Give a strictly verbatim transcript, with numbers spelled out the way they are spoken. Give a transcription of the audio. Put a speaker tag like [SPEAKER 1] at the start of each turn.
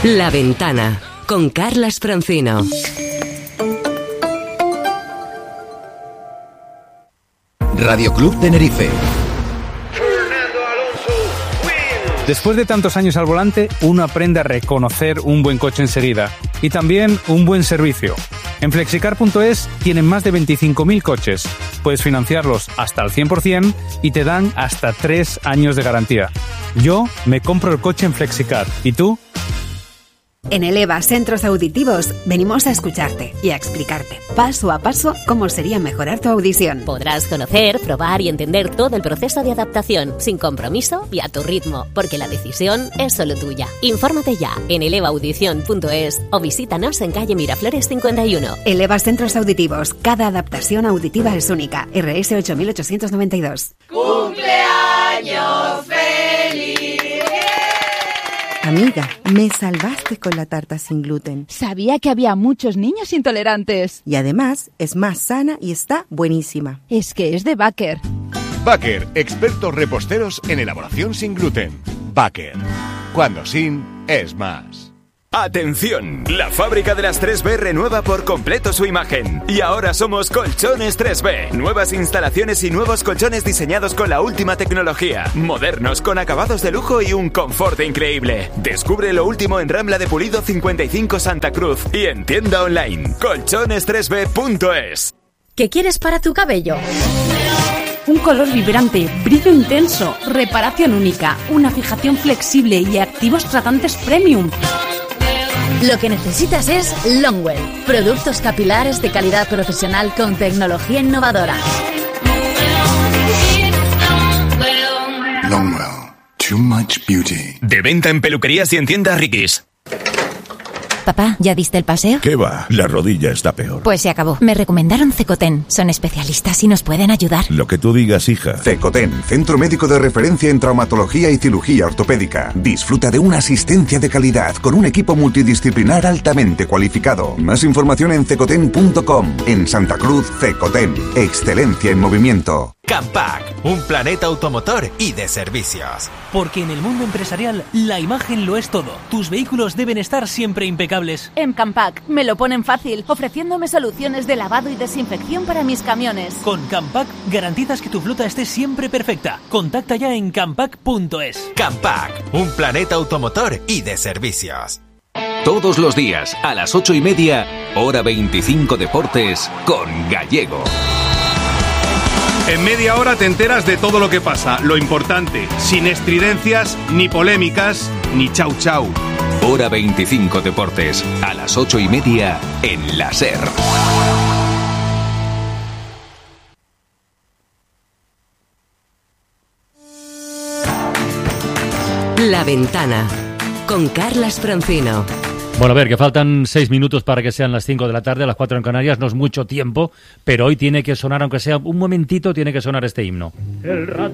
[SPEAKER 1] La Ventana, con Carlas Francino.
[SPEAKER 2] Radio Club Tenerife.
[SPEAKER 3] Después de tantos años al volante, uno aprende a reconocer un buen coche enseguida y también un buen servicio. En flexicar punto es tienen más de veinticinco mil coches. Puedes financiarlos hasta el cien por ciento y te dan hasta tres años de garantía. Yo me compro el coche en Flexicar. ¿Y tú?
[SPEAKER 4] En Eleva Centros Auditivos venimos a escucharte y a explicarte paso a paso cómo sería mejorar tu audición.
[SPEAKER 5] Podrás conocer, probar y entender todo el proceso de adaptación sin compromiso y a tu ritmo, porque la decisión es solo tuya. Infórmate ya en eleva audición punto es o visítanos en calle Miraflores cincuenta y uno.
[SPEAKER 4] Eleva Centros Auditivos. Cada adaptación auditiva es única. R S ocho mil ochocientos noventa y dos.
[SPEAKER 6] ¡Cumpleaños feliz!
[SPEAKER 7] Amiga, me salvaste con la tarta sin gluten.
[SPEAKER 8] Sabía que había muchos niños intolerantes.
[SPEAKER 7] Y además es más sana y está buenísima.
[SPEAKER 8] Es que es de Baker.
[SPEAKER 9] Baker, expertos reposteros en elaboración sin gluten. Baker, cuando sin es más.
[SPEAKER 10] ¡Atención! La fábrica de las tres B renueva por completo su imagen. Y ahora somos Colchones tres B. Nuevas instalaciones y nuevos colchones diseñados con la última tecnología. Modernos, con acabados de lujo y un confort increíble. Descubre lo último en Rambla de Pulido cincuenta y cinco Santa Cruz y en tienda online colchones tres b punto es.
[SPEAKER 11] ¿Qué quieres para tu cabello? Un color vibrante, brillo intenso, reparación única, una fijación flexible y activos tratantes premium.
[SPEAKER 12] Lo que necesitas es Longwell, productos capilares de calidad profesional con tecnología innovadora.
[SPEAKER 13] Longwell, too much beauty.
[SPEAKER 10] De venta en peluquerías y en tiendas Ricky's.
[SPEAKER 12] Papá, ¿ya diste el paseo?
[SPEAKER 13] ¿Qué va? La rodilla está peor.
[SPEAKER 12] Pues se acabó. Me recomendaron Cecoten. Son especialistas y nos pueden ayudar.
[SPEAKER 13] Lo que tú digas, hija.
[SPEAKER 14] Cecoten, centro médico de referencia en traumatología y cirugía ortopédica. Disfruta de una asistencia de calidad con un equipo multidisciplinar altamente cualificado. Más información en cecoten punto com. En Santa Cruz, Cecoten. Excelencia en movimiento.
[SPEAKER 15] Campac, un planeta automotor y de servicios.
[SPEAKER 16] Porque en el mundo empresarial la imagen lo es todo. Tus vehículos deben estar siempre impecables.
[SPEAKER 8] En Campac me lo ponen fácil, ofreciéndome soluciones de lavado y desinfección para mis camiones.
[SPEAKER 16] Con Campac garantizas que tu flota esté siempre perfecta. Contacta ya en campac punto es.
[SPEAKER 15] Campac, un planeta automotor y de servicios.
[SPEAKER 2] Todos los días a las ocho y media, hora veinticinco Deportes con Gallego.
[SPEAKER 17] En media hora te enteras de todo lo que pasa, lo importante, sin estridencias, ni polémicas, ni chau chau.
[SPEAKER 2] Hora veinticinco Deportes, a las ocho y media en la SER.
[SPEAKER 1] La Ventana, con Carlas Francino.
[SPEAKER 18] Bueno, a ver, que faltan seis minutos para que sean las cinco de la tarde, a las cuatro en Canarias, no es mucho tiempo, pero hoy tiene que sonar, aunque sea un momentito, tiene que sonar este himno.
[SPEAKER 19] El